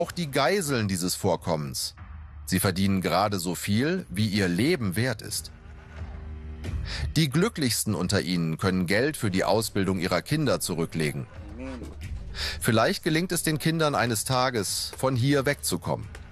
Auch die Geiseln dieses Vorkommens. Sie verdienen gerade so viel, wie ihr Leben wert ist. Die Glücklichsten unter ihnen können Geld für die Ausbildung ihrer Kinder zurücklegen. Vielleicht gelingt es den Kindern eines Tages, von hier wegzukommen.